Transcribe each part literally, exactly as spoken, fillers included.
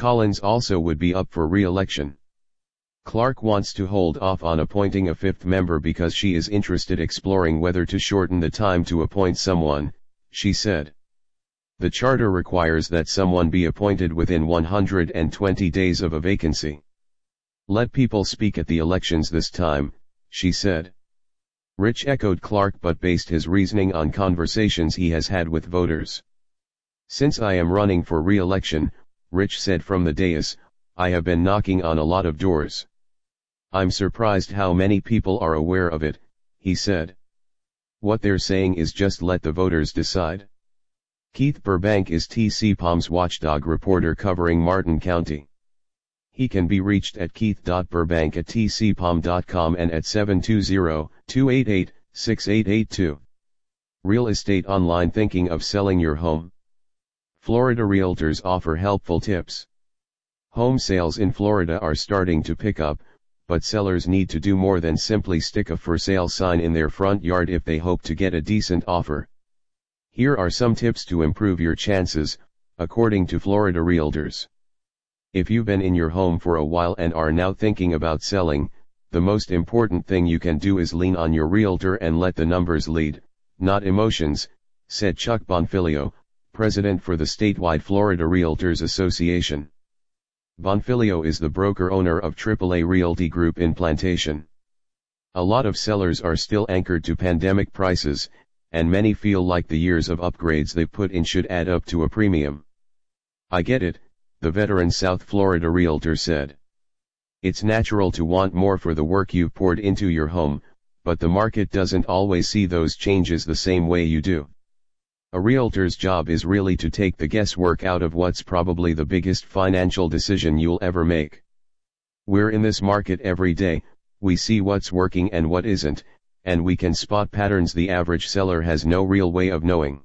Collins also would be up for re-election. Clark wants to hold off on appointing a fifth member because she is interested exploring whether to shorten the time to appoint someone, she said. The charter requires that someone be appointed within one hundred twenty days of a vacancy. Let people speak at the elections this time, she said. Rich echoed Clark but based his reasoning on conversations he has had with voters. Since I am running for re-election, Rich said from the dais, I have been knocking on a lot of doors. I'm surprised how many people are aware of it, he said. What they're saying is just let the voters decide. Keith Burbank is T C P O M's watchdog reporter covering Martin County. He can be reached at keith dot burbank at t c p o m dot com and at seven two zero, two eight eight, six eight eight two. Real estate online. Thinking of selling your home? Florida Realtors offer helpful tips. Home sales in Florida are starting to pick up, but sellers need to do more than simply stick a for sale sign in their front yard if they hope to get a decent offer. Here are some tips to improve your chances, according to Florida Realtors. If you've been in your home for a while and are now thinking about selling, the most important thing you can do is lean on your realtor and let the numbers lead, not emotions, said Chuck Bonfilio, president for the statewide Florida Realtors Association. Bonfilio is the broker-owner of triple A Realty Group in Plantation. A lot of sellers are still anchored to pandemic prices, and many feel like the years of upgrades they put in should add up to a premium. I get it, the veteran South Florida realtor said. It's natural to want more for the work you've poured into your home, but the market doesn't always see those changes the same way you do. A realtor's job is really to take the guesswork out of what's probably the biggest financial decision you'll ever make. We're in this market every day, we see what's working and what isn't, and we can spot patterns the average seller has no real way of knowing.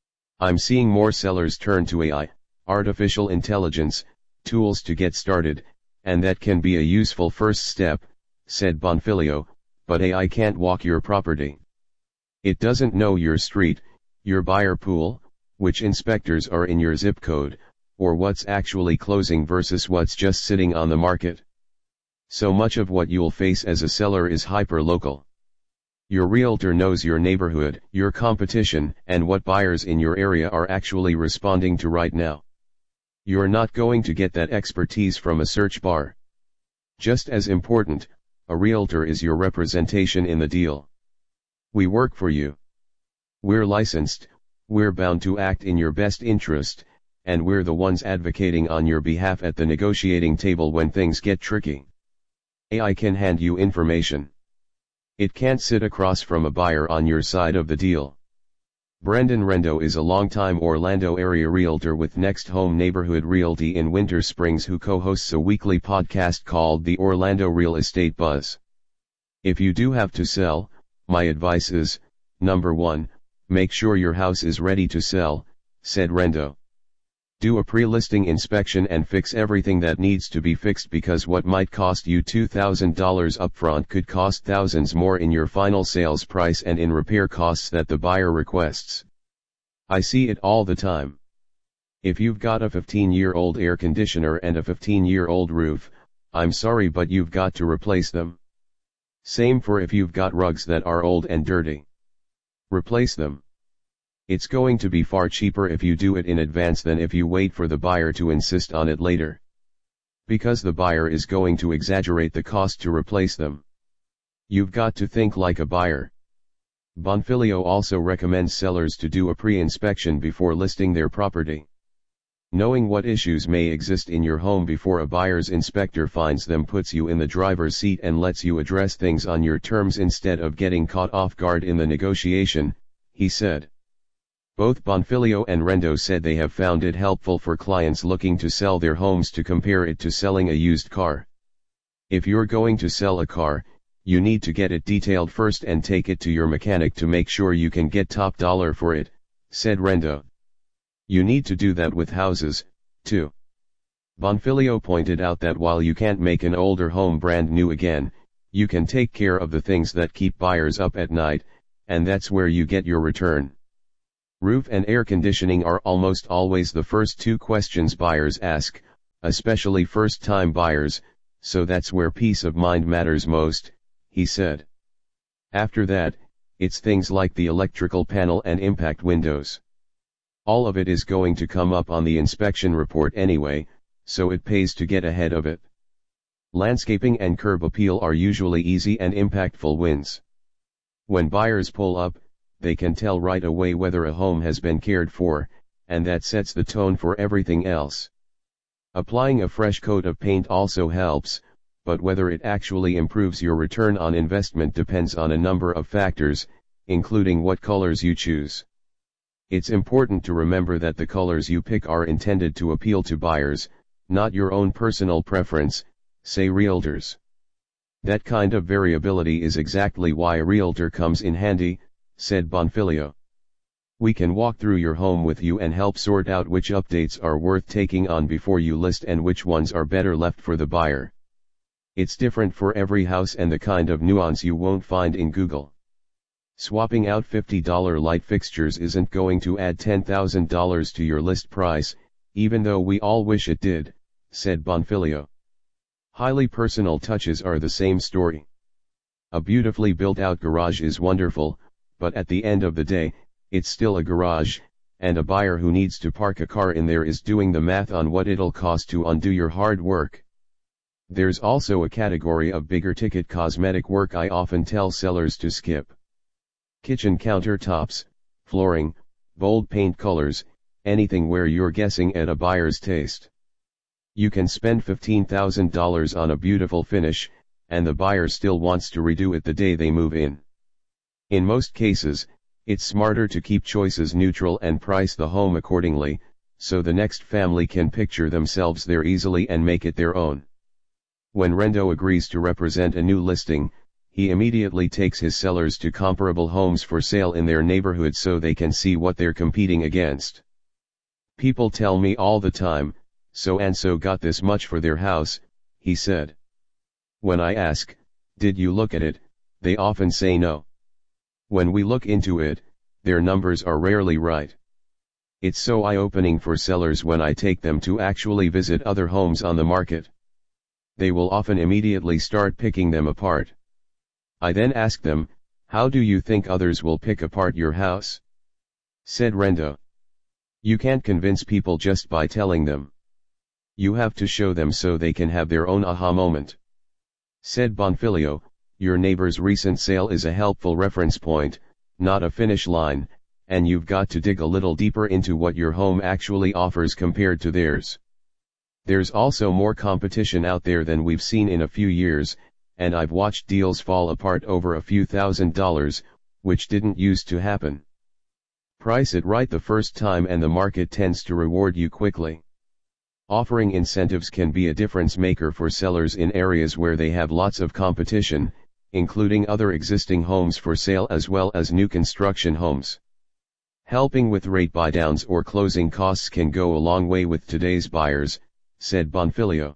I'm seeing more sellers turn to A I, artificial intelligence, tools to get started, and that can be a useful first step, said Bonfilio, but A I can't walk your property. It doesn't know your street, your buyer pool, which inspectors are in your zip code, or what's actually closing versus what's just sitting on the market. So much of what you'll face as a seller is hyper-local. Your realtor knows your neighborhood, your competition, and what buyers in your area are actually responding to right now. You're not going to get that expertise from a search bar. Just as important, a realtor is your representation in the deal. We work for you. We're licensed, we're bound to act in your best interest, and we're the ones advocating on your behalf at the negotiating table when things get tricky. A I can hand you information. It can't sit across from a buyer on your side of the deal. Brendan Rendo is a longtime Orlando area realtor with Next Home Neighborhood Realty in Winter Springs who co-hosts a weekly podcast called The Orlando Real Estate Buzz. If you do have to sell, my advice is, number one, make sure your house is ready to sell, said Rendo. Do a pre-listing inspection and fix everything that needs to be fixed because what might cost you two thousand dollars upfront could cost thousands more in your final sales price and in repair costs that the buyer requests. I see it all the time. If you've got a fifteen-year-old air conditioner and a fifteen-year-old roof, I'm sorry but you've got to replace them. Same for if you've got rugs that are old and dirty. Replace them. It's going to be far cheaper if you do it in advance than if you wait for the buyer to insist on it later. Because the buyer is going to exaggerate the cost to replace them. You've got to think like a buyer. Bonfilio also recommends sellers to do a pre-inspection before listing their property. Knowing what issues may exist in your home before a buyer's inspector finds them puts you in the driver's seat and lets you address things on your terms instead of getting caught off guard in the negotiation, he said. Both Bonfilio and Rendo said they have found it helpful for clients looking to sell their homes to compare it to selling a used car. If you're going to sell a car, you need to get it detailed first and take it to your mechanic to make sure you can get top dollar for it, said Rendo. You need to do that with houses, too. Bonfilio pointed out that while you can't make an older home brand new again, you can take care of the things that keep buyers up at night, and that's where you get your return. Roof and air conditioning are almost always the first two questions buyers ask, especially first-time buyers, so that's where peace of mind matters most, he said. After that, it's things like the electrical panel and impact windows. All of it is going to come up on the inspection report anyway, so it pays to get ahead of it. Landscaping and curb appeal are usually easy and impactful wins. When buyers pull up, they can tell right away whether a home has been cared for, and that sets the tone for everything else. Applying a fresh coat of paint also helps, but whether it actually improves your return on investment depends on a number of factors, including what colors you choose. It's important to remember that the colors you pick are intended to appeal to buyers, not your own personal preference, say realtors. That kind of variability is exactly why a realtor comes in handy, said Bonfiglio. We can walk through your home with you and help sort out which updates are worth taking on before you list and which ones are better left for the buyer. It's different for every house and the kind of nuance you won't find in Google. Swapping out fifty dollar light fixtures isn't going to add ten thousand dollars to your list price, even though we all wish it did, said Bonfiglio. Highly personal touches are the same story. A beautifully built-out garage is wonderful, but at the end of the day, it's still a garage, and a buyer who needs to park a car in there is doing the math on what it'll cost to undo your hard work. There's also a category of bigger ticket cosmetic work I often tell sellers to skip. Kitchen countertops, flooring, bold paint colors, anything where you're guessing at a buyer's taste. You can spend fifteen thousand dollars on a beautiful finish, and the buyer still wants to redo it the day they move in. In most cases, it's smarter to keep choices neutral and price the home accordingly, so the next family can picture themselves there easily and make it their own. When Rendo agrees to represent a new listing, he immediately takes his sellers to comparable homes for sale in their neighborhood so they can see what they're competing against. People tell me all the time, so and so got this much for their house, he said. When I ask, did you look at it, they often say no. When we look into it, their numbers are rarely right. It's so eye-opening for sellers when I take them to actually visit other homes on the market. They will often immediately start picking them apart. I then ask them, how do you think others will pick apart your house? Said Rendo. You can't convince people just by telling them. You have to show them so they can have their own aha moment. Said Bonfiglio, your neighbor's recent sale is a helpful reference point, not a finish line, and you've got to dig a little deeper into what your home actually offers compared to theirs. There's also more competition out there than we've seen in a few years, and I've watched deals fall apart over a few thousand dollars, which didn't used to happen. Price it right the first time and the market tends to reward you quickly. Offering incentives can be a difference maker for sellers in areas where they have lots of competition, including other existing homes for sale as well as new construction homes. Helping with rate buydowns or closing costs can go a long way with today's buyers, said Bonfiglio.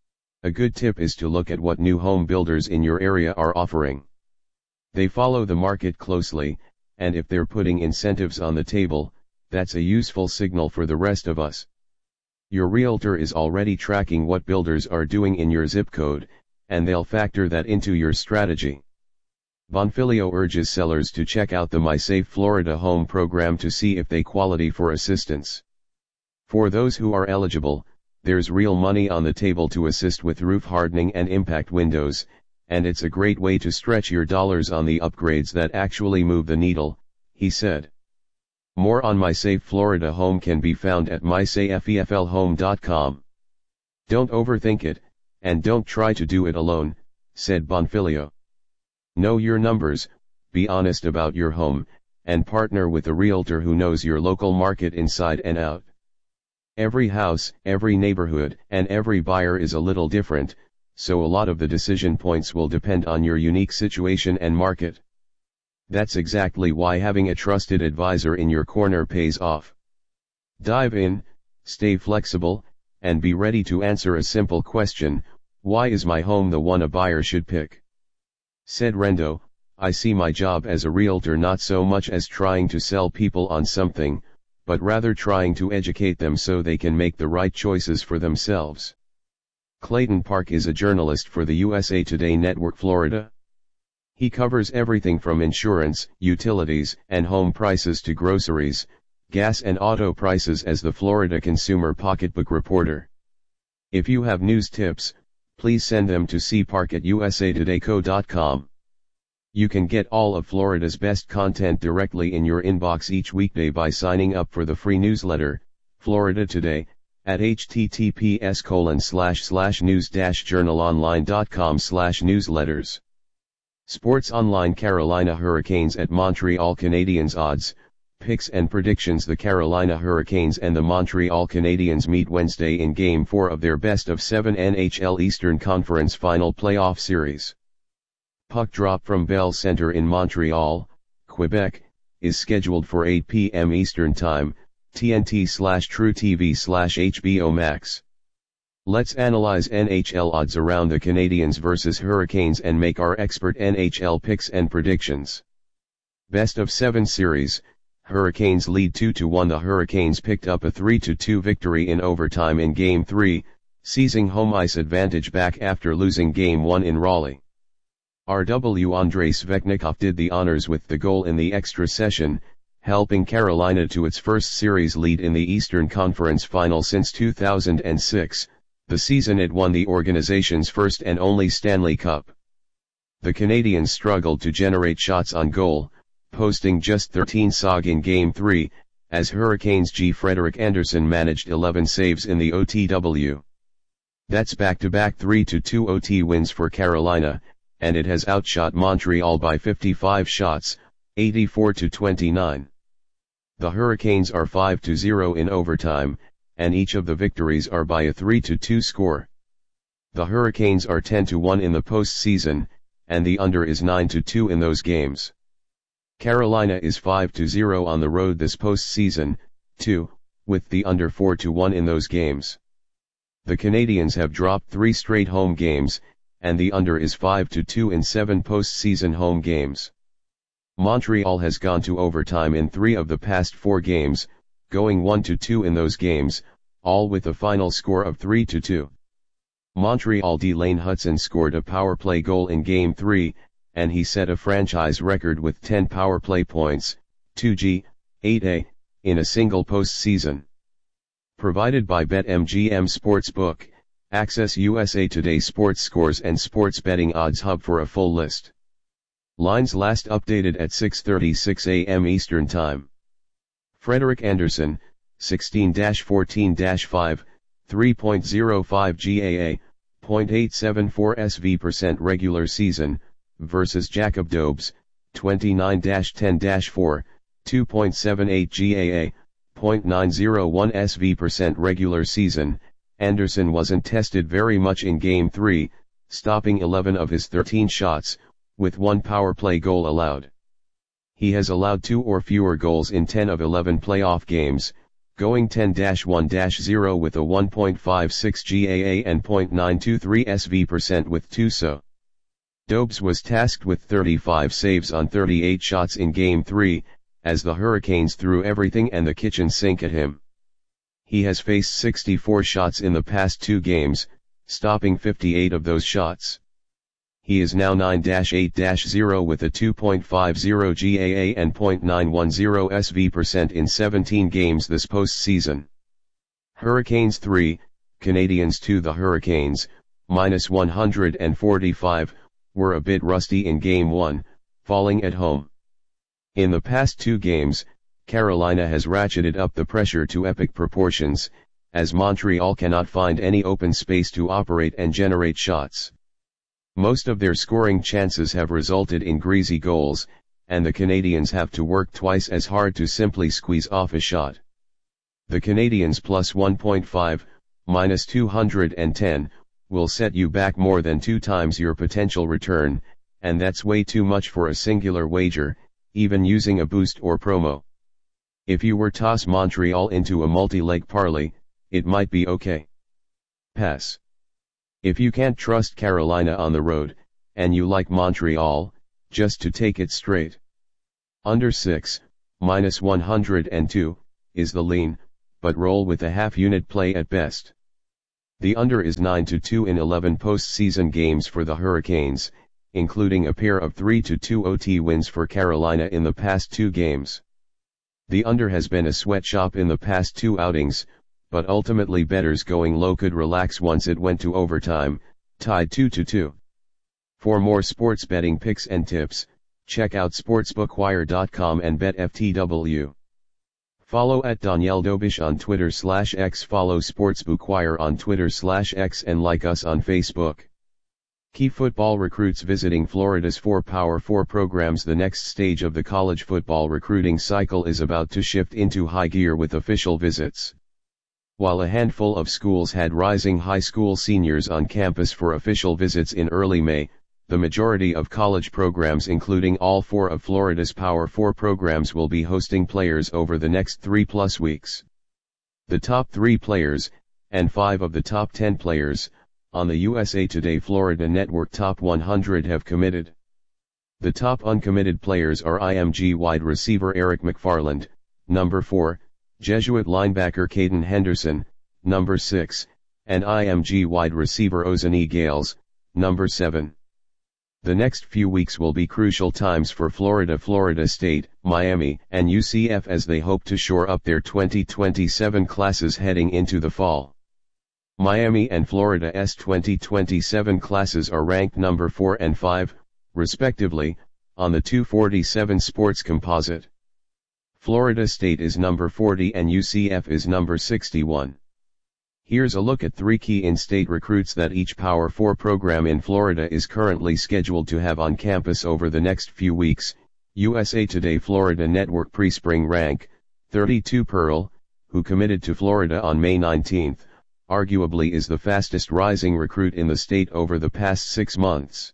A good tip is to look at what new home builders in your area are offering. They follow the market closely, and if they're putting incentives on the table, that's a useful signal for the rest of us. Your realtor is already tracking what builders are doing in your zip code, and they'll factor that into your strategy. Bonfiglio urges sellers to check out the MySafe Florida Home program to see if they qualify for assistance. For those who are eligible, there's real money on the table to assist with roof hardening and impact windows, and it's a great way to stretch your dollars on the upgrades that actually move the needle, he said. More on MySafe Florida Home can be found at my safe f l home dot com. Don't overthink it, and don't try to do it alone, said Bonfiglio. Know your numbers, be honest about your home, and partner with a realtor who knows your local market inside and out. Every house, every neighborhood, and every buyer is a little different, so a lot of the decision points will depend on your unique situation and market. That's exactly why having a trusted advisor in your corner pays off. Dive in, stay flexible, and be ready to answer a simple question: why is my home the one a buyer should pick? Said Rendo, I see my job as a realtor not so much as trying to sell people on something, but rather trying to educate them so they can make the right choices for themselves. Clayton Park is a journalist for the U S A Today Network Florida. He covers everything from insurance, utilities, and home prices to groceries, gas and auto prices as the Florida Consumer Pocketbook reporter. If you have news tips, please send them to c park at u s a today co dot com. You can get all of Florida's best content directly in your inbox each weekday by signing up for the free newsletter, Florida Today, at https colon slash slash news dash journalonline dot com slash newsletters. Sports Online Carolina Hurricanes at Montreal Canadiens odds, picks and predictions. The Carolina Hurricanes and the Montreal Canadiens meet Wednesday in Game four of their best of seven N H L Eastern Conference Final Playoff Series. Puck drop from Bell Center in Montreal, Quebec, is scheduled for eight p m Eastern Time, T N T slash True T V slash H B O Max. Let's analyze N H L odds around the Canadiens versus Hurricanes and make our expert N H L picks and predictions. Best of seven series, Hurricanes lead two to one. The Hurricanes picked up a three to two victory in overtime in Game three, seizing home ice advantage back after losing Game one in Raleigh. R W Andrei Svechnikov did the honors with the goal in the extra session, helping Carolina to its first series lead in the Eastern Conference Final since two thousand six, the season it won the organization's first and only Stanley Cup. The Canadiens struggled to generate shots on goal, posting just thirteen S O G in Game three, as Hurricanes G. Frederik Andersen managed eleven saves in the O T W. That's back-to-back three to two O T wins for Carolina, and it has outshot Montreal by fifty-five shots, eighty-four to twenty-nine. The Hurricanes are five to zero in overtime, and each of the victories are by a three to two score. The Hurricanes are ten to one in the postseason, and the under is nine to two in those games. Carolina is five to zero on the road this postseason, too, with the under four to one in those games. The Canadiens have dropped three straight home games, and the under is five to two in seven postseason home games. Montreal has gone to overtime in three of the past four games, going one to two in those games, all with a final score of three to two. Montreal D. Lane Hutson scored a power play goal in Game three, and he set a franchise record with ten power play points, two G, eight A, in a single postseason. Provided by BetMGM Sportsbook, access U S A Today sports scores and sports betting odds hub for a full list. Lines last updated at six thirty-six a m Eastern Time. Frederik Andersen, sixteen fourteen five, three point oh five G A A, zero point eight seven four S V percent regular season, versus Jacob Dobes, twenty-nine ten four, two point seven eight G A A, zero point nine oh one S V percent regular season. Andersen wasn't tested very much in Game three, stopping eleven of his thirteen shots, with one power play goal allowed. He has allowed two or fewer goals in ten of eleven playoff games, going ten one zero with a one point five six G A A and zero point nine two three S V percent with two S O. Dobes was tasked with thirty-five saves on thirty-eight shots in Game three, as the Hurricanes threw everything and the kitchen sink at him. He has faced sixty-four shots in the past two games, stopping fifty-eight of those shots. He is now nine eight zero with a two point five zero G A A and zero point nine one zero S V percent in seventeen games this postseason. Hurricanes three, Canadiens two. The Hurricanes, minus one hundred forty-five, were a bit rusty in Game one, falling at home. In the past two games, Carolina has ratcheted up the pressure to epic proportions, as Montreal cannot find any open space to operate and generate shots. Most of their scoring chances have resulted in greasy goals, and the Canadiens have to work twice as hard to simply squeeze off a shot. The Canadiens plus one point five, minus two hundred ten, will set you back more than two times your potential return, and that's way too much for a singular wager, even using a boost or promo. If you were toss Montreal into a multi-leg parlay, it might be okay. Pass. If you can't trust Carolina on the road, and you like Montreal, just to take it straight. Under six, minus one hundred two, is the lean, but roll with a half-unit play at best. The under is nine to two in eleven postseason games for the Hurricanes, including a pair of three to two O T wins for Carolina in the past two games. The under has been a sweatshop in the past two outings, but ultimately bettors going low could relax once it went to overtime, tied two to two. For more sports betting picks and tips, check out sportsbookwire dot com and BetFTW. Follow at Danielle Dobish on Twitter slash X. Follow Sportsbookwire on Twitter slash X and like us on Facebook. Key football recruits visiting Florida's four Power Four programs. The next stage of the college football recruiting cycle is about to shift into high gear with official visits. While a handful of schools had rising high school seniors on campus for official visits in early May, the majority of college programs, including all four of Florida's Power Four programs, will be hosting players over the next three-plus weeks. The top three players, and five of the top ten players, on the U S A Today Florida Network Top one hundred have committed. The top uncommitted players are I M G wide receiver Eric McFarland, number four, Jesuit linebacker Caden Henderson, number six, and I M G wide receiver Ozani Gales, number seven. The next few weeks will be crucial times for Florida, Florida State, Miami, and U C F as they hope to shore up their twenty twenty-seven classes heading into the fall. Miami and Florida's twenty twenty-seven classes are ranked number four and five, respectively, on the two forty-seven Sports Composite. Florida State is number forty and U C F is number sixty-one. Here's a look at three key in-state recruits that each Power Four program in Florida is currently scheduled to have on campus over the next few weeks. U S A Today Florida Network Pre-Spring Rank, thirty-two Pearl, who committed to Florida on May nineteenth, arguably is the fastest rising recruit in the state over the past six months.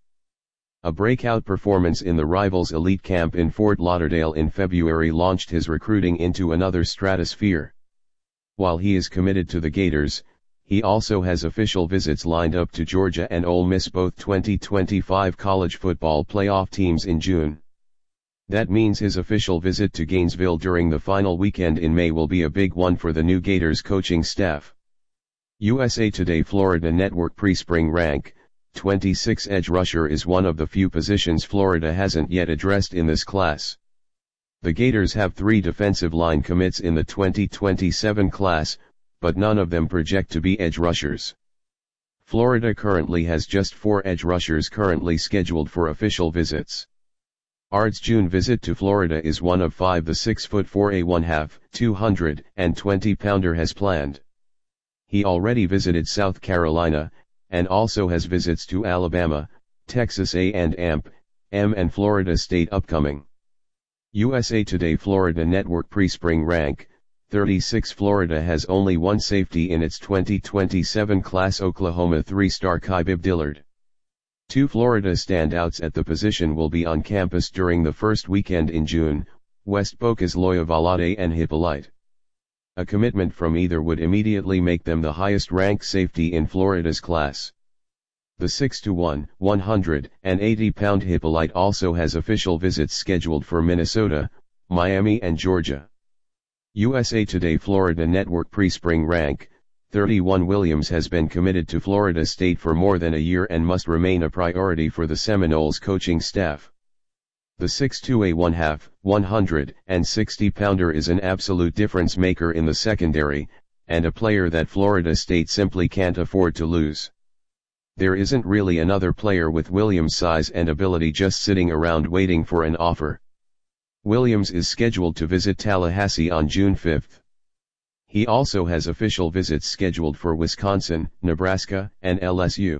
A breakout performance in the Rivals Elite Camp in Fort Lauderdale in February launched his recruiting into another stratosphere. While he is committed to the Gators, he also has official visits lined up to Georgia and Ole Miss, both twenty twenty-five college football playoff teams, in June. That means his official visit to Gainesville during the final weekend in May will be a big one for the new Gators coaching staff. U S A Today Florida Network Pre-Spring Rank, twenty-six Edge rusher is one of the few positions Florida hasn't yet addressed in this class. The Gators have three defensive line commits in the twenty twenty-seven class, but none of them project to be edge rushers. Florida currently has just four edge rushers currently scheduled for official visits. Ard's June visit to Florida is one of five the six foot four A one half, two hundred twenty pounder has planned. He already visited South Carolina, and also has visits to Alabama, Texas A and M, and Florida State upcoming. U S A Today Florida Network Pre-Spring Rank, thirty-six Florida has only one safety in its twenty twenty-seven class, Oklahoma three-star Kybib Dillard. Two Florida standouts at the position will be on campus during the first weekend in June, West Boca's Loyavalade and Hippolyte. A commitment from either would immediately make them the highest-ranked safety in Florida's class. The six to one, one hundred eighty pound Hippolyte also has official visits scheduled for Minnesota, Miami and Georgia. U S A Today Florida Network Pre-Spring Rank, thirty-one Williams has been committed to Florida State for more than a year and must remain a priority for the Seminoles coaching staff. The six two A one half, one hundred sixty pounder is an absolute difference maker in the secondary, and a player that Florida State simply can't afford to lose. There isn't really another player with Williams' size and ability just sitting around waiting for an offer. Williams is scheduled to visit Tallahassee on June fifth. He also has official visits scheduled for Wisconsin, Nebraska, and L S U.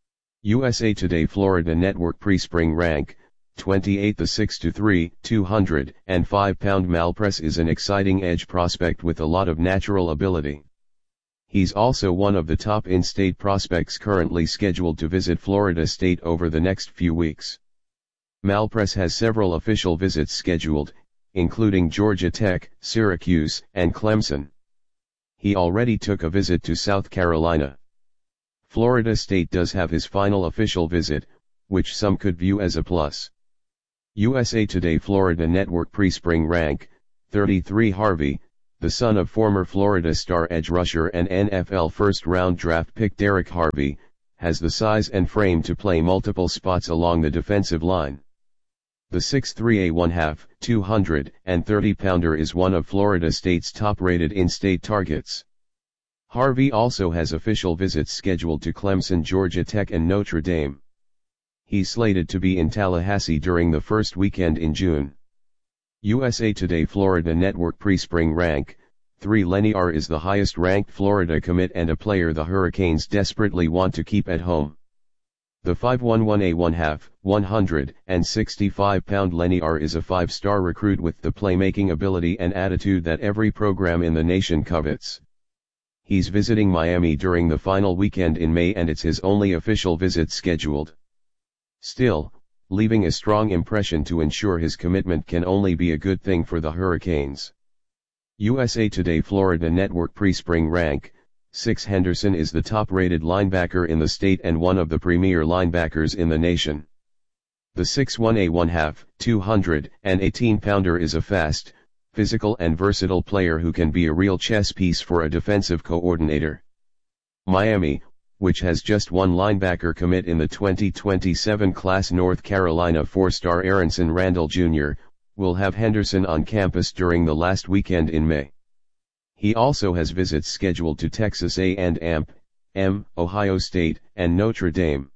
U S A Today Florida Network Pre-Spring Rank, twenty-eight The six to three, two hundred five pound Malpress is an exciting edge prospect with a lot of natural ability. He's also one of the top in-state prospects currently scheduled to visit Florida State over the next few weeks. Malpress has several official visits scheduled, including Georgia Tech, Syracuse, and Clemson. He already took a visit to South Carolina. Florida State does have his final official visit, which some could view as a plus. U S A Today Florida Network Pre-Spring Rank, thirty-three Harvey, the son of former Florida star edge rusher and N F L first-round draft pick Derek Harvey, has the size and frame to play multiple spots along the defensive line. The six three one half, two hundred thirty pounder is one of Florida State's top-rated in-state targets. Harvey also has official visits scheduled to Clemson, Georgia Tech and Notre Dame. He's slated to be in Tallahassee during the first weekend in June. U S A Today Florida Network Pre-Spring Rank, three Leniar is the highest-ranked Florida commit and a player the Hurricanes desperately want to keep at home. The five one one A one half, one hundred sixty-five pound Leniar is a five-star recruit with the playmaking ability and attitude that every program in the nation covets. He's visiting Miami during the final weekend in May and it's his only official visit scheduled. Still, leaving a strong impression to ensure his commitment can only be a good thing for the Hurricanes. U S A Today Florida Network Pre-Spring Rank, six Henderson is the top-rated linebacker in the state and one of the premier linebackers in the nation. The six one A one half, two hundred eighteen pounder is a fast, physical and versatile player who can be a real chess piece for a defensive coordinator. Miami, which has just one linebacker commit in the twenty twenty-seven class, North Carolina four-star Aronson Randall Junior, will have Henderson on campus during the last weekend in May. He also has visits scheduled to Texas A and M, Ohio State, and Notre Dame.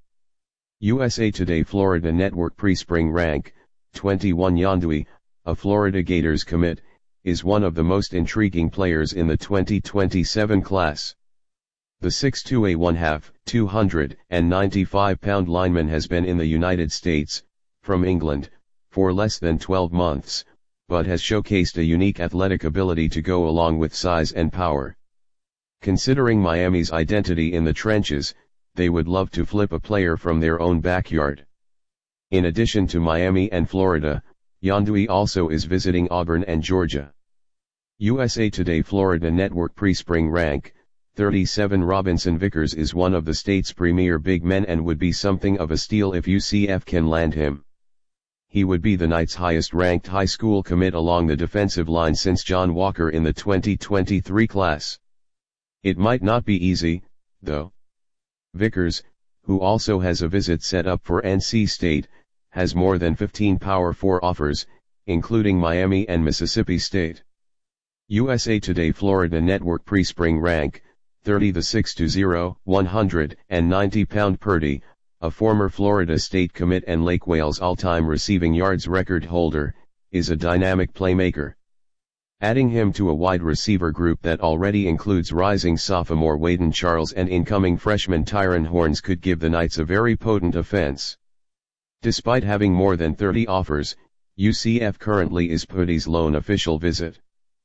U S A Today Florida Network Pre-Spring Rank, twenty-one Yandui, a Florida Gators commit, is one of the most intriguing players in the twenty twenty-seven class. The six two A one half, two hundred ninety-five pound lineman has been in the United States, from England, for less than twelve months, but has showcased a unique athletic ability to go along with size and power. Considering Miami's identity in the trenches, they would love to flip a player from their own backyard. In addition to Miami and Florida, Yandui also is visiting Auburn and Georgia. U S A Today Florida Network Pre-Spring Rank, thirty-seven Robinson Vickers is one of the state's premier big men and would be something of a steal if U C F can land him. He would be the Knights' highest-ranked high school commit along the defensive line since John Walker in the twenty twenty-three class. It might not be easy, though. Vickers, who also has a visit set up for N C State, has more than fifteen Power Four offers, including Miami and Mississippi State. U S A Today Florida Network Pre-Spring Rank, thirty The six two one hundred ninety pound Purdy, a former Florida State commit and Lake Wales all-time receiving yards record holder, is a dynamic playmaker. Adding him to a wide receiver group that already includes rising sophomore Waden Charles and incoming freshman Tyron Horns could give the Knights a very potent offense. Despite having more than thirty offers, U C F currently is Purdy's lone official visit.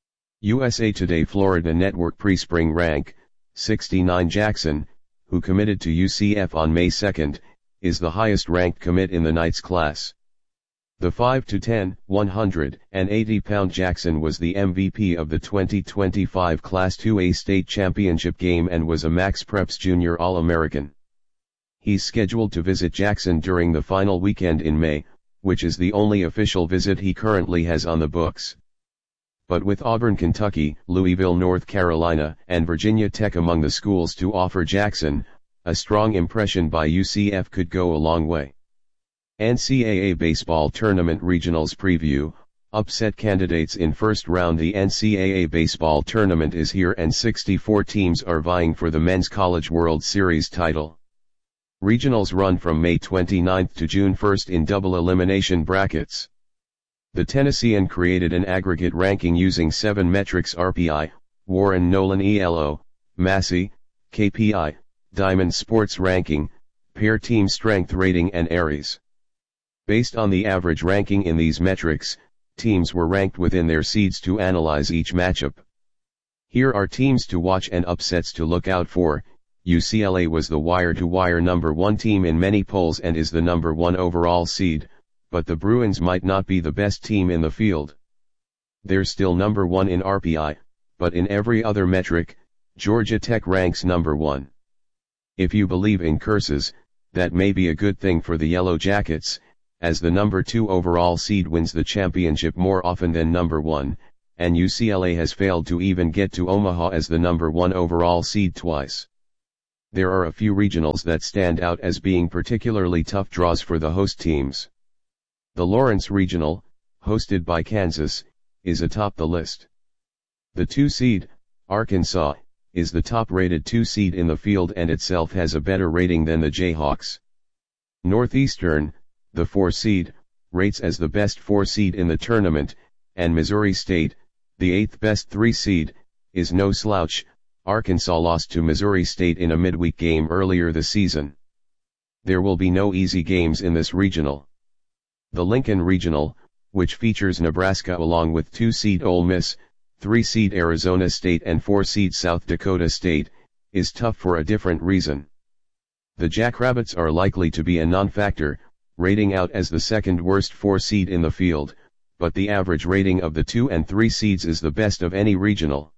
U S A Today Florida Network Pre-Spring Rank, sixty-nine Jackson, who committed to U C F on May second, is the highest-ranked commit in the Knights class. The five to ten, one hundred eighty pound Jackson was the M V P of the twenty twenty-five Class two A state championship game and was a Max Preps Junior All-American. He's scheduled to visit Jackson during the final weekend in May, which is the only official visit he currently has on the books. But with Auburn, Kentucky, Louisville, North Carolina, and Virginia Tech among the schools to offer Jackson, a strong impression by U C F could go a long way. N C double A Baseball Tournament Regionals Preview, Upset Candidates in First Round. The N C double A Baseball Tournament is here and sixty-four teams are vying for the Men's College World Series title. Regionals run from May twenty-ninth to June first in double elimination brackets. The Tennessean created an aggregate ranking using seven metrics: R P I, Warren Nolan E L O, Massey, K P I, Diamond Sports Ranking, Pair Team Strength Rating and Aries. Based on the average ranking in these metrics, teams were ranked within their seeds to analyze each matchup. Here are teams to watch and upsets to look out for. U C L A was the wire-to-wire number one team in many polls and is the number one overall seed, but the Bruins might not be the best team in the field. They're still number one in R P I, but in every other metric, Georgia Tech ranks number one. If you believe in curses, that may be a good thing for the Yellow Jackets, as the number two overall seed wins the championship more often than number one, and U C L A has failed to even get to Omaha as the number one overall seed twice. There are a few regionals that stand out as being particularly tough draws for the host teams. The Lawrence Regional, hosted by Kansas, is atop the list. The two seed, Arkansas, is the top-rated two seed in the field and itself has a better rating than the Jayhawks. Northeastern, the four seed, rates as the best four seed in the tournament, and Missouri State, the eighth best three seed, is no slouch. Arkansas lost to Missouri State in a midweek game earlier this season. There will be no easy games in this regional. The Lincoln Regional, which features Nebraska along with two seed Ole Miss, three seed Arizona State and four seed South Dakota State, is tough for a different reason. The Jackrabbits are likely to be a non-factor, rating out as the second worst four seed in the field, but the average rating of the two and three seeds is the best of any regional.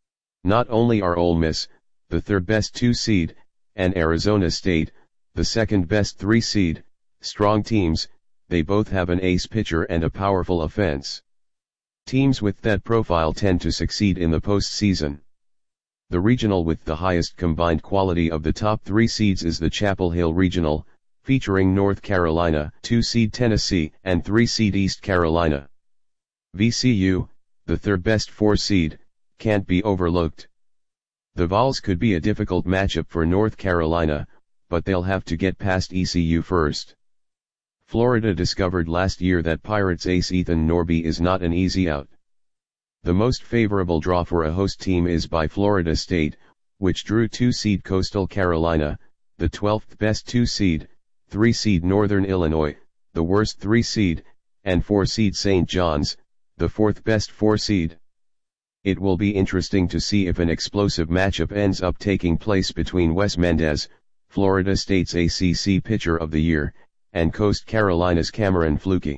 Not only are Ole Miss, the third best two seed, and Arizona State, the second best three seed, strong teams, they both have an ace pitcher and a powerful offense. Teams with that profile tend to succeed in the postseason. The regional with the highest combined quality of the top three seeds is the Chapel Hill Regional, featuring North Carolina, two seed Tennessee, and three seed East Carolina. V C U, the third best four seed, can't be overlooked. The Vols could be a difficult matchup for North Carolina, but they'll have to get past E C U first. Florida discovered last year that Pirates ace Ethan Norby is not an easy out. The most favorable draw for a host team is by Florida State, which drew two seed Coastal Carolina, the twelfth best two seed, three seed Northern Illinois, the worst three seed, and four seed Saint John's, the fourth best four seed. It will be interesting to see if an explosive matchup ends up taking place between Wes Mendez, Florida State's A C C Pitcher of the Year, and Coast Carolina's Cameron Flukie.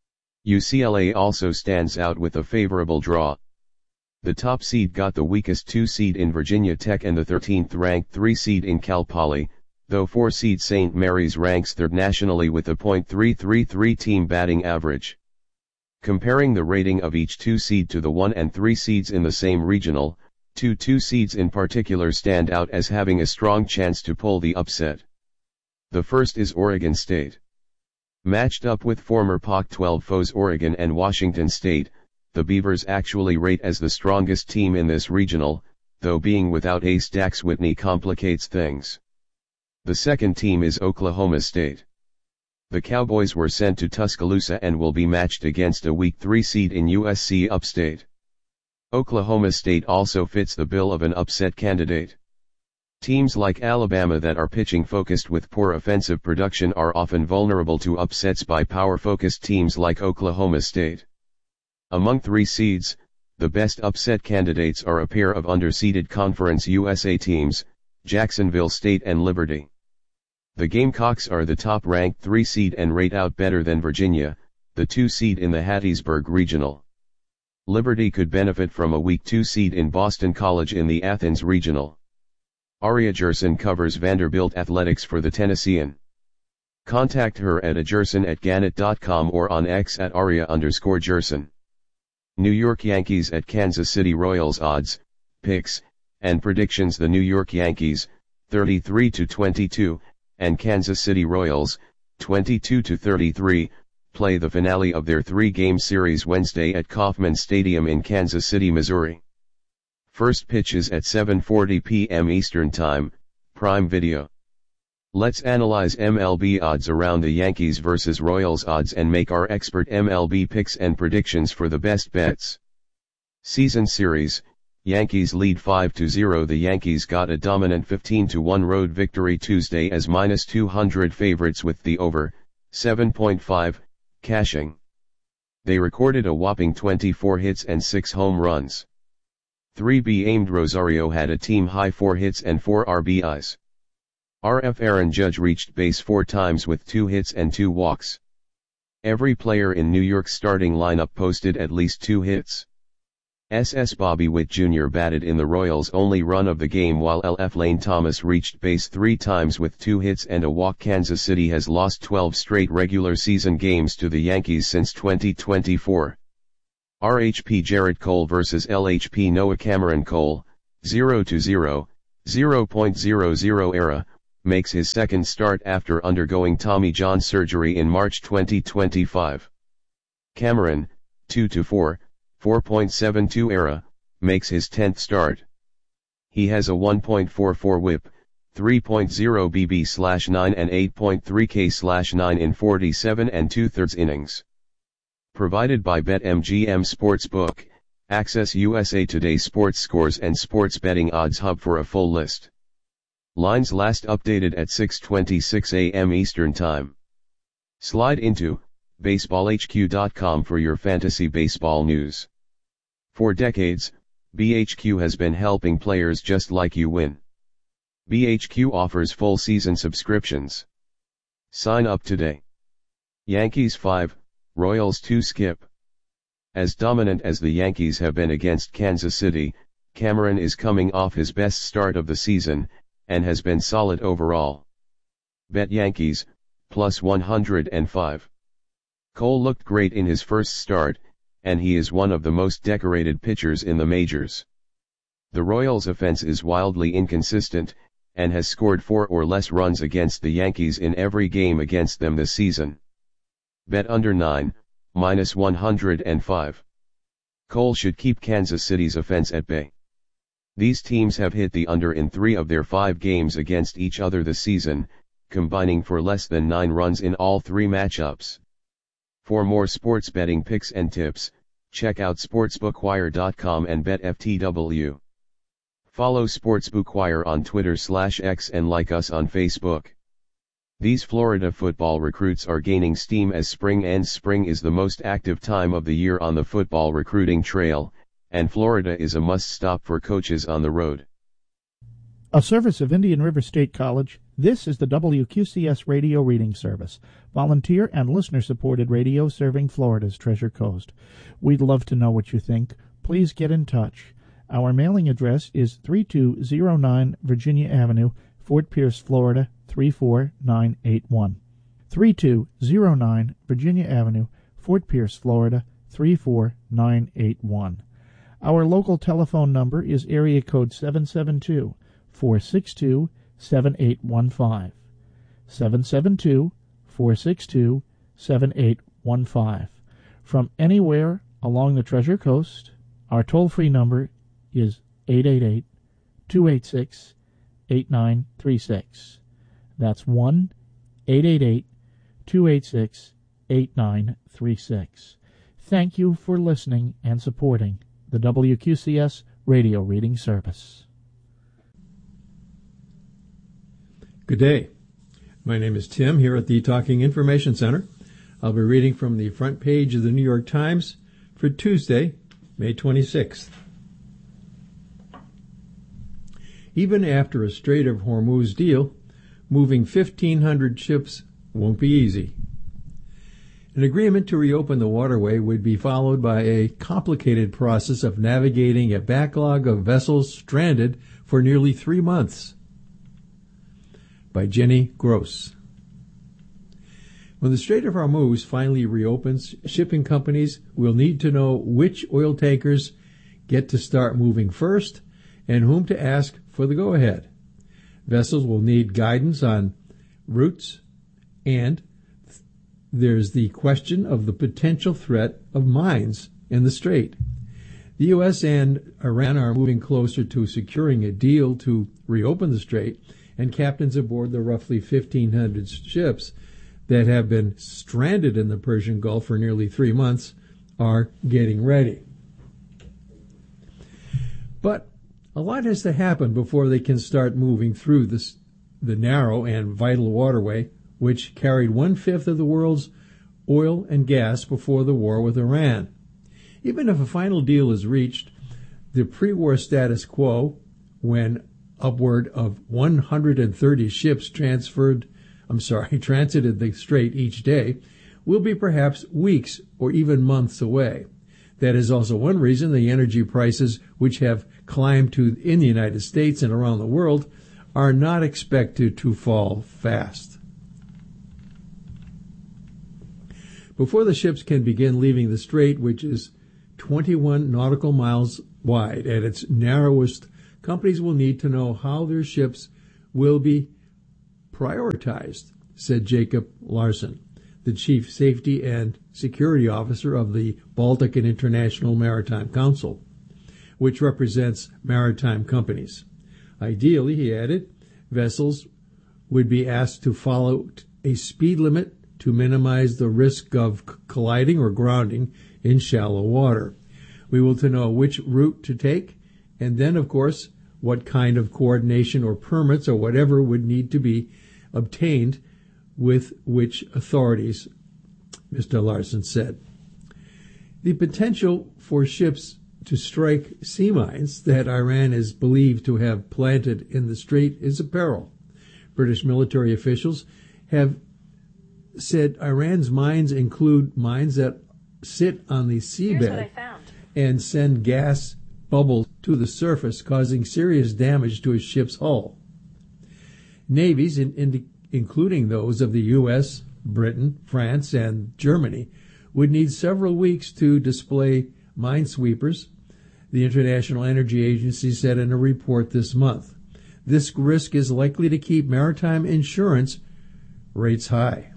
U C L A also stands out with a favorable draw. The top seed got the weakest two seed in Virginia Tech and the thirteenth ranked three seed in Cal Poly, though four seed Saint Mary's ranks third nationally with a point three three three team batting average. Comparing the rating of each two seed to the one and three seeds in the same regional, two two seeds in particular stand out as having a strong chance to pull the upset. The first is Oregon State. Matched up with former Pac twelve foes Oregon and Washington State, the Beavers actually rate as the strongest team in this regional, though being without ace Dax Whitney complicates things. The second team is Oklahoma State. The Cowboys were sent to Tuscaloosa and will be matched against a weak three seed in U S C Upstate. Oklahoma State also fits the bill of an upset candidate. Teams like Alabama that are pitching focused with poor offensive production are often vulnerable to upsets by power-focused teams like Oklahoma State. Among three seeds, the best upset candidates are a pair of underseeded Conference U S A teams, Jacksonville State and Liberty. The Gamecocks are the top-ranked three seed and rate out better than Virginia, the two seed in the Hattiesburg Regional. Liberty could benefit from a weak two seed in Boston College in the Athens Regional. Aria Gerson covers Vanderbilt athletics for the Tennessean. Contact her at ajerson at gannett dot com or on X at aria underscore Gerson. New York Yankees at Kansas City Royals odds, picks, and predictions. The New York Yankees, thirty-three to twenty-two, and Kansas City Royals, twenty-two to thirty-three, play the finale of their three-game series Wednesday at Kauffman Stadium in Kansas City, Missouri. First pitch is at seven forty p m Eastern Time, Prime Video. Let's analyze M L B odds around the Yankees versus Royals odds and make our expert M L B picks and predictions for the best bets. Season Series, Yankees lead five to zero. The Yankees got a dominant fifteen to one road victory Tuesday as minus two hundred favorites with the over, seven point five, cashing. They recorded a whopping twenty-four hits and six home runs. three B aimed Rosario had a team-high four hits and four R B Is. R F Aaron Judge reached base four times with two hits and two walks. Every player in New York's starting lineup posted at least two hits. S S Bobby Witt Junior batted in the Royals' only run of the game while L F Lane Thomas reached base three times with two hits and a walk. Kansas City has lost twelve straight regular season games to the Yankees since twenty twenty-four. R H P Jarrett Cole versus L H P Noah Cameron Cole, zero to zero, zero point zero zero era, makes his second start after undergoing Tommy John surgery in March twenty twenty-five. Cameron, two to four, four point seven two era, makes his tenth start. He has a one point four four whip, three point zero B B slash nine and eight point three K slash nine in forty-seven and two-thirds innings. Provided by BetMGM Sportsbook, access U S A Today sports scores and sports betting odds hub for a full list. Lines last updated at six twenty-six a m Eastern Time. Slide into baseball H Q dot com for your fantasy baseball news. For decades, B H Q has been helping players just like you win. B H Q offers full season subscriptions. Sign up today. Yankees five, Royals two skip. As dominant as the Yankees have been against Kansas City, Cameron is coming off his best start of the season, and has been solid overall. Bet Yankees, plus one hundred five. Cole looked great in his first start, and he is one of the most decorated pitchers in the majors. The Royals' offense is wildly inconsistent, and has scored four or less runs against the Yankees in every game against them this season. Bet under nine, minus one hundred five. Cole should keep Kansas City's offense at bay. These teams have hit the under in three of their five games against each other this season, combining for less than nine runs in all three matchups. For more sports betting picks and tips, check out sportsbookwire dot com and BetFTW. Follow Sportsbookwire on Twitter slash X and like us on Facebook. These Florida football recruits are gaining steam as spring ends. Spring is the most active time of the year on the football recruiting trail, and Florida is a must-stop for coaches on the road. A service of Indian River State College, this is the W Q C S Radio Reading Service, volunteer and listener-supported radio serving Florida's Treasure Coast. We'd love to know what you think. Please get in touch. Our mailing address is three two zero nine Virginia Avenue, Fort Pierce, Florida, three four nine eight one. three two zero nine Virginia Avenue, Fort Pierce, Florida, three four nine eight one. Our local telephone number is area code seven seven two, four six two, seven eight one five. seven seven two, four six two, seven eight one five. From anywhere along the Treasure Coast, our toll-free number is eight eight eight, two eight six, eight nine three six. That's one eight eight eight, two eight six, eight nine three six. Thank you for listening and supporting the W Q C S Radio Reading Service. Good day. My name is Tim here at the Talking Information Center. I'll be reading from the front page of the New York Times for Tuesday, May twenty-sixth. Even after a Strait of Hormuz deal, moving fifteen hundred ships won't be easy. An agreement to reopen the waterway would be followed by a complicated process of navigating a backlog of vessels stranded for nearly three months. By Jenny Gross. When the Strait of Hormuz finally reopens, shipping companies will need to know which oil tankers get to start moving first and whom to ask for the go-ahead. Vessels will need guidance on routes, and there's the question of the potential threat of mines in the strait. The U S and Iran are moving closer to securing a deal to reopen the strait, and captains aboard the roughly fifteen hundred ships that have been stranded in the Persian Gulf for nearly three months are getting ready. But a lot has to happen before they can start moving through this, the narrow and vital waterway, which carried one-fifth of the world's oil and gas before the war with Iran. Even if a final deal is reached, the pre-war status quo, when upward of one hundred thirty ships transferred, I'm sorry, transited the strait each day, will be perhaps weeks or even months away. That is also one reason the energy prices, which have climbed to in the United States and around the world, are not expected to fall fast. Before the ships can begin leaving the strait, which is twenty-one nautical miles wide. At its narrowest, companies will need to know how their ships will be prioritized, said Jacob Larson, the Chief Safety and Security Officer of the Baltic and International Maritime Council, which represents maritime companies. Ideally, he added, vessels would be asked to follow a speed limit to minimize the risk of colliding or grounding in shallow water. We will to know which route to take, and then, of course, what kind of coordination or permits or whatever would need to be obtained with which authorities, Mister Larson said. The potential for ships to strike sea mines that Iran is believed to have planted in the strait is a peril. British military officials have said Iran's mines include mines that sit on the seabed and send gas bubbles to the surface, causing serious damage to a ship's hull. Navies, in, in, including those of the U S, Britain, France, and Germany, would need several weeks to display minesweepers, the International Energy Agency said in a report this month. This risk is likely to keep maritime insurance rates high.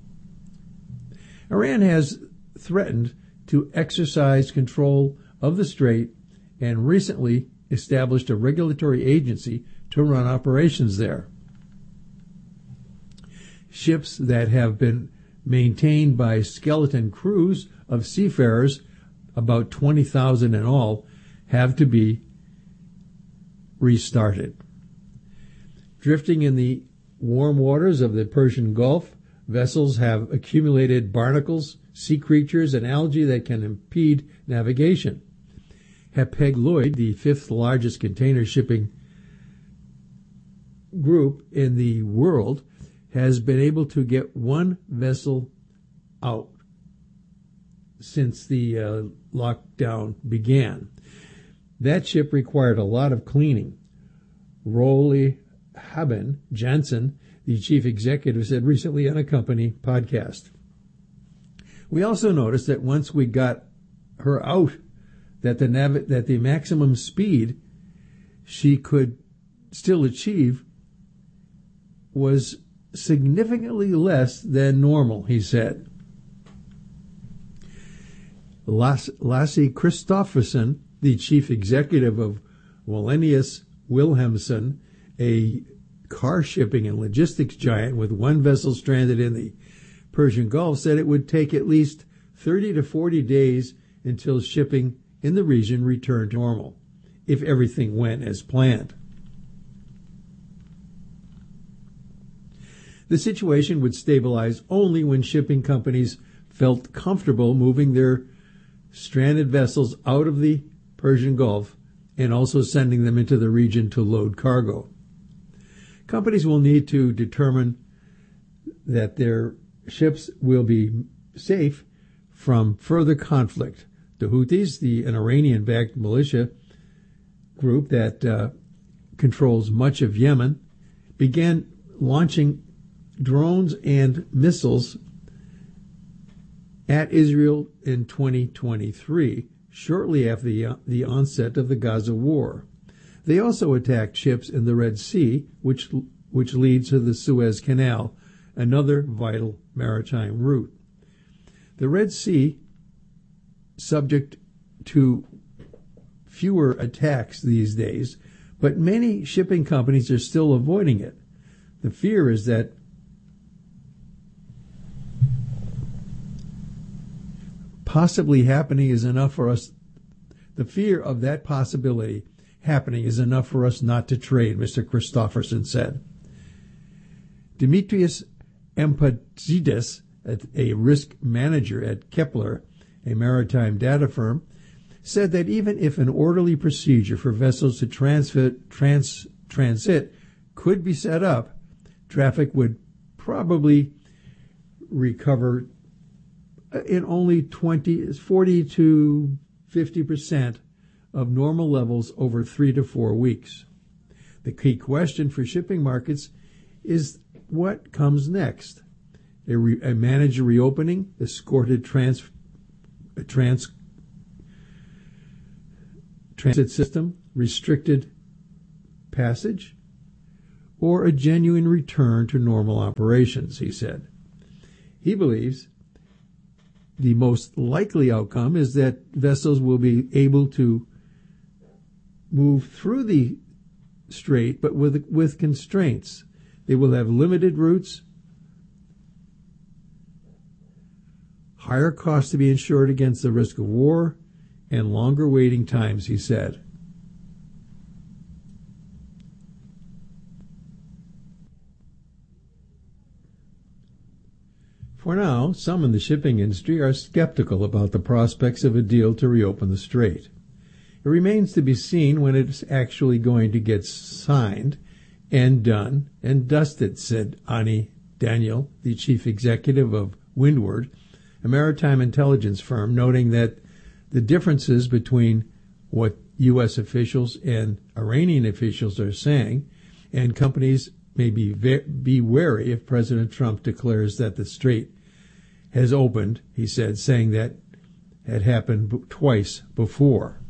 Iran has threatened to exercise control of the strait and recently established a regulatory agency to run operations there. Ships that have been maintained by skeleton crews of seafarers, about twenty thousand in all, have to be restarted. Drifting in the warm waters of the Persian Gulf, vessels have accumulated barnacles, sea creatures, and algae that can impede navigation. Hapag-Lloyd, the fifth largest container shipping group in the world, has been able to get one vessel out since the uh, lockdown began. That ship required a lot of cleaning. Roly Haben Jansen, the chief executive, said recently on a company podcast. We also noticed that once we got her out, that the nav- that the maximum speed she could still achieve was significantly less than normal, he said. Lasse Kristofferson, the chief executive of Wallenius Wilhelmsen, a car shipping and logistics giant with one vessel stranded in the Persian Gulf, said it would take at least thirty to forty days until shipping in the region returned to normal, if everything went as planned. The situation would stabilize only when shipping companies felt comfortable moving their stranded vessels out of the Persian Gulf and also sending them into the region to load cargo. Companies will need to determine that their ships will be safe from further conflict. The Houthis, the an Iranian-backed militia group that uh, controls much of Yemen, began launching drones and missiles at Israel in twenty twenty-three, shortly after the, uh, the onset of the Gaza war. They also attacked ships in the Red Sea, which which leads to the Suez Canal, another vital maritime route. The Red Sea, subject to fewer attacks these days, but many shipping companies are still avoiding it. The fear is that possibly happening is enough for us. The fear of that possibility happening is enough for us not to trade, Mister Kristofferson said. Demetrius Empatidis, a risk manager at Kepler, a maritime data firm, said that even if an orderly procedure for vessels to transfer, trans, transit could be set up, traffic would probably recover in only twenty, forty to fifty percent of normal levels over three to four weeks. The key question for shipping markets is what comes next. A, re, a managed reopening, escorted trans, trans, transit system, restricted passage, or a genuine return to normal operations, he said. He believes the most likely outcome is that vessels will be able to move through the strait, but with, with constraints. They will have limited routes, higher costs to be insured against the risk of war, and longer waiting times, he said. For now, some in the shipping industry are skeptical about the prospects of a deal to reopen the strait. It remains to be seen when it's actually going to get signed and done and dusted, said Ani Daniel, the chief executive of Windward, a maritime intelligence firm, noting that the differences between what U S officials and Iranian officials are saying, and companies may be, be wary if President Trump declares that the strait has opened, he said, saying that had happened twice before.